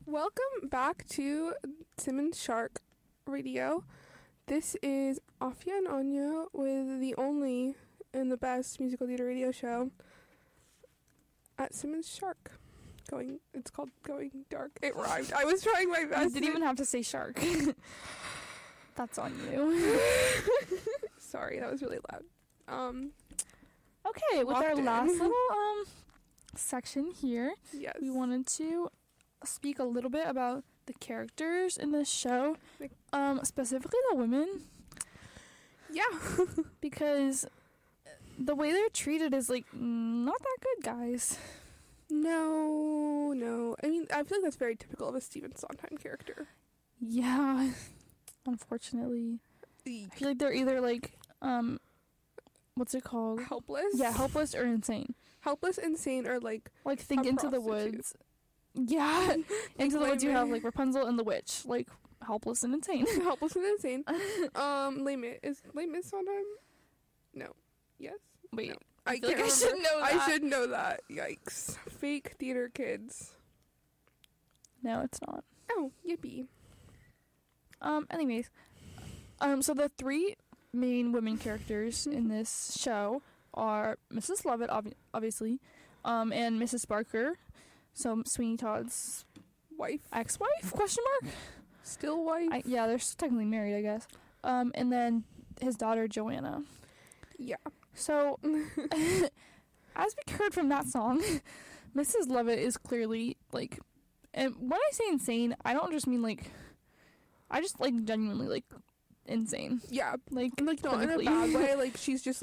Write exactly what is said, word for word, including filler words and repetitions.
Welcome back to Simmons Shark Radio. This is Afia and Anya with the only and the best musical theater radio show at Simmons Shark. Going, it's called Going Dark. It rhymed. I was trying my best. You didn't even have to say shark. That's on you. Sorry, that was really loud. Um, okay, with our in. last little um section here, yes. we wanted to speak a little bit about the characters in this show, um, specifically the women. Yeah. Because the way they're treated is, like, not that good, guys. No, no. I mean, I feel like that's very typical of a Stephen Sondheim character. Yeah. Unfortunately. I feel like they're either, like, um, what's it called? Helpless? Yeah, helpless or insane. Helpless, insane, or, like, Like, think a Into the prostitute. Woods. Yeah. Into the Woods, you Lame have, It. like, Rapunzel and the Witch. Like, helpless and insane. Helpless and insane. um, Les Mis. Is Les Mis Sondheim? No. Yes? Wait. No. I, I feel like can't I should remember. know that. I should know that. Yikes. Fake theater kids. No, it's not. Oh, yippee. Um, anyways. Um, so the three main women characters in this show are Missus Lovett, ob- obviously, um, and Missus Barker. So Sweeney Todd's Wife. ex-wife, question mark? Still wife. I, yeah, they're still technically married, I guess. Um, and then his daughter, Joanna. Yeah. So, as we heard from that song, Missus Lovett is clearly, like, and when I say insane, I don't just mean, like, I just, like, genuinely, like, insane. Yeah. Like, Like, not in a clinically. bad way. Like, she's just